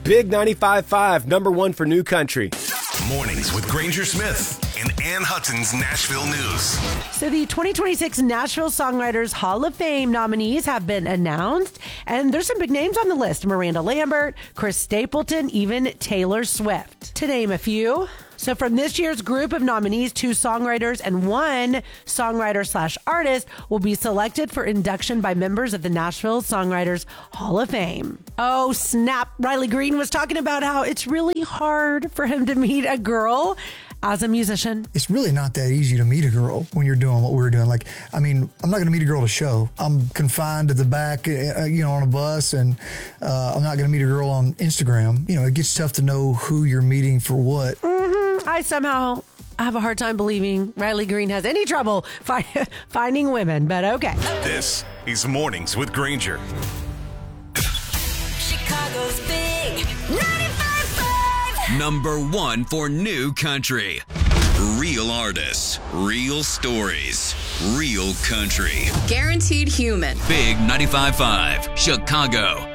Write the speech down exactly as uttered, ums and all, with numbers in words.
Big ninety-five point five, number one for new country. Mornings with Granger Smith and Ann Hudson's Nashville News. So the twenty twenty-six Nashville Songwriters Hall of Fame nominees have been announced, and there's some big names on the list. Miranda Lambert, Chris Stapleton, even Taylor Swift, to name a few. So from this year's group of nominees, two songwriters and one songwriter slash artist will be selected for induction by members of the Nashville Songwriters Hall of Fame. Oh, snap. Riley Green was talking about how it's really hard for him to meet a girl as a musician. It's really not that easy to meet a girl when you're doing what we're doing. Like, I mean, I'm not going to meet a girl at a show. I'm confined to the back, uh, you know, on a bus, and uh, I'm not going to meet a girl on Instagram. You know, it gets tough to know who you're meeting for what. Mm-hmm. I somehow have a hard time believing Riley Green has any trouble fi- finding women, but okay. This is Mornings with Granger. Chicago's big ninety-five point five. Number one for new country. Real artists, real stories, real country. Guaranteed human. Big ninety-five point five, Chicago.